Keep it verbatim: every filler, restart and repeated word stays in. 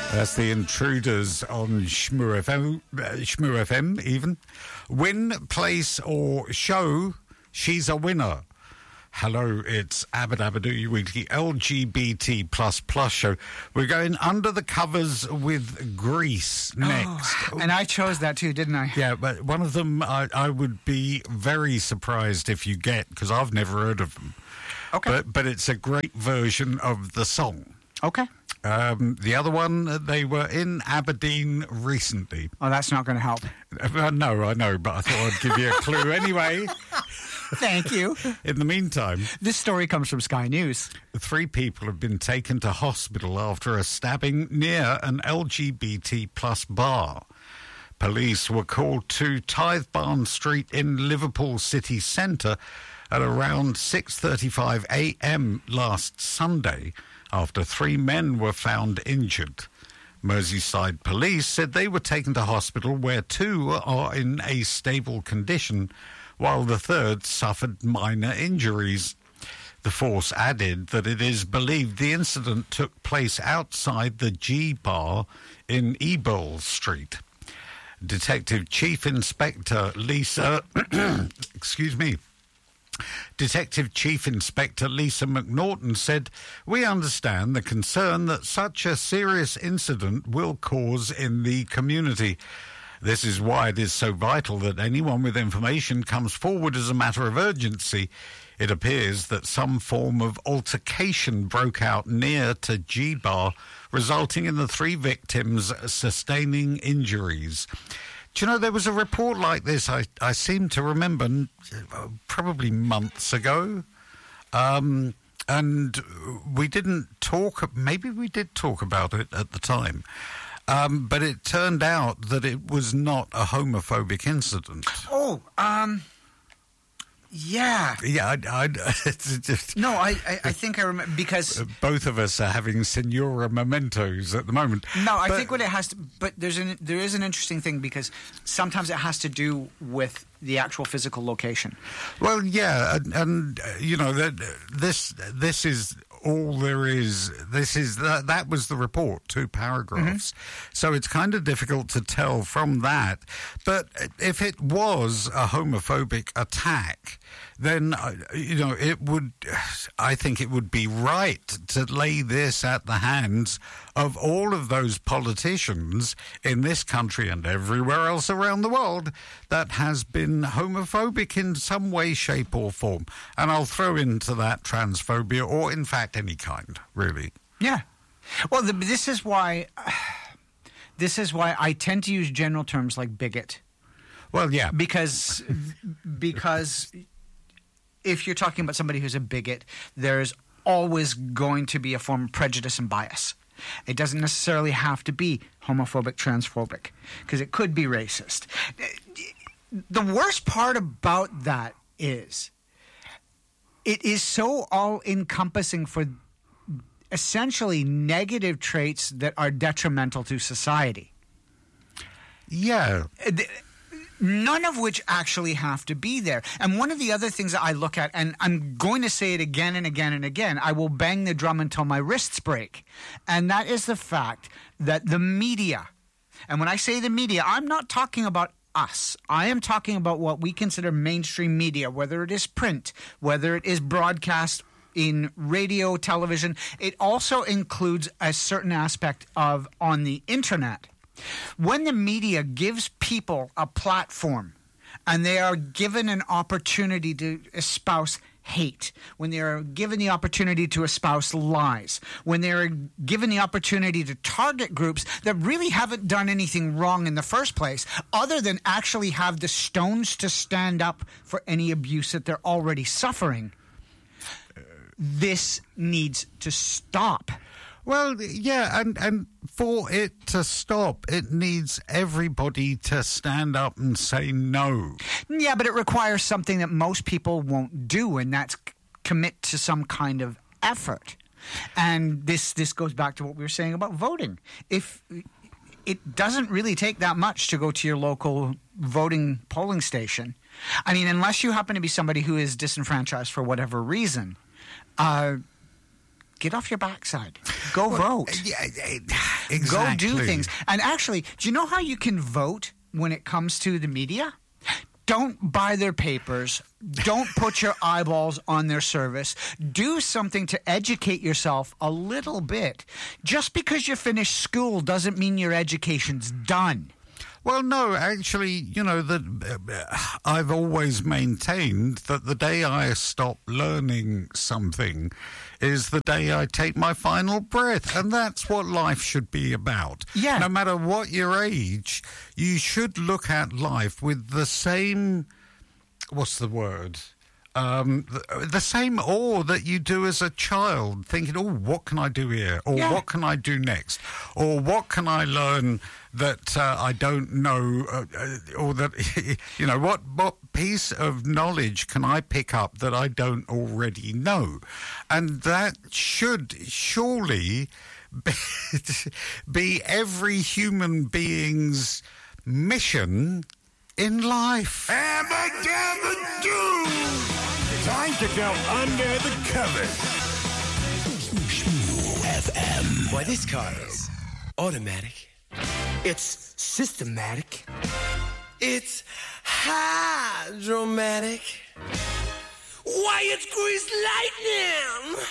That's the Intruders on Shmoo F M, uh, Shmoo F M even. Win, place or show, she's a winner. Hello, it's Abadabadoo, your weekly L G B T plus plus show. We're going under the covers with Grease next. Oh, and I chose that too, didn't I? Yeah, but one of them I, I would be very surprised if you get, because I've never heard of them. Okay. But, but it's a great version of the song. Okay. Um, the other one, they were in Aberdeen recently. Oh, that's not going to help. Uh, no, I know, but I thought I'd give you a clue anyway. Thank you. In the meantime, this story comes from Sky News. Three people have been taken to hospital after a stabbing near an L G B T plus bar. Police were called to Tithe Barn Street in Liverpool city centre at around six thirty-five a m last Sunday after three men were found injured. Merseyside police said they were taken to hospital where two are in a stable condition, while the third suffered minor injuries. The force added that it is believed the incident took place outside the G Bar in Ebel Street. Detective Chief Inspector Lisa, excuse me, Detective Chief Inspector Lisa McNaughton said, "We understand the concern that such a serious incident will cause in the community. This is why it is so vital that anyone with information comes forward as a matter of urgency. It appears that some form of altercation broke out near to G-Bar, resulting in the three victims sustaining injuries." Do you know, there was a report like this, I, I seem to remember, uh, probably months ago. Um, and we didn't talk, maybe we did talk about it at the time. Um, but it turned out that it was not a homophobic incident. Oh, um... Yeah. Yeah, I, I, it's just... No, I, I, I think I remember, because... Both of us are having Senora mementos at the moment. No, I but, think what it has to... But there's an, there is an interesting thing, because sometimes it has to do with the actual physical location. Well, yeah, and, and uh, you know, that this this is all there is. This is that, that was the report, two paragraphs. Mm-hmm. So it's kind of difficult to tell from that. But if it was a homophobic attack, then, uh, you know, it would, I think it would be right to lay this at the hands of all of those politicians in this country and everywhere else around the world that has been homophobic in some way, shape or form. And I'll throw into that transphobia, or in fact any kind, really. Yeah. Well, the, this is why, uh, this is why I tend to use general terms like bigot. Well, yeah. Because, because if you're talking about somebody who's a bigot, there's always going to be a form of prejudice and bias. It doesn't necessarily have to be homophobic, transphobic, because it could be racist. The worst part about that is it is so all-encompassing for essentially negative traits that are detrimental to society. Yeah. None of which actually have to be there. And one of the other things that I look at, and I'm going to say it again and again and again, I will bang the drum until my wrists break, and that is the fact that the media, and when I say the media, I'm not talking about us. I am talking about what we consider mainstream media, whether it is print, whether it is broadcast in radio, television. It also includes a certain aspect of on the internet. When the media gives people a platform and they are given an opportunity to espouse hate, when they are given the opportunity to espouse lies, when they are given the opportunity to target groups that really haven't done anything wrong in the first place, other than actually have the stones to stand up for any abuse that they're already suffering, this needs to stop. Well, yeah, and, and for it to stop, it needs everybody to stand up and say no. Yeah, but it requires something that most people won't do, and that's c- commit to some kind of effort. And this this goes back to what we were saying about voting. If it doesn't really take that much to go to your local voting polling station. I mean, unless you happen to be somebody who is disenfranchised for whatever reason, uh, get off your backside. Go well, vote. Yeah, Exactly. Go do things. And actually, do you know how you can vote when it comes to the media? Don't buy their papers. Don't put your eyeballs on their service. Do something to educate yourself a little bit. Just because you finished school doesn't mean your education's done. Well, no, actually, you know, that uh, I've always maintained that the day I stop learning something is the day I take my final breath. And that's what life should be about. Yeah. No matter what your age, you should look at life with the same, what's the word? Um, the, the same awe that you do as a child, thinking, oh, what can I do here? Or Yeah. what can I do next? Or what can I learn that uh, I don't know? Uh, uh, or that, you know, what, what piece of knowledge can I pick up that I don't already know? And that should surely be, be every human being's mission in life. Abba dabba doo! Time to go under the covers. F M. Boy, this car is automatic. It's systematic. It's hydromatic. Why, it's greased lightning!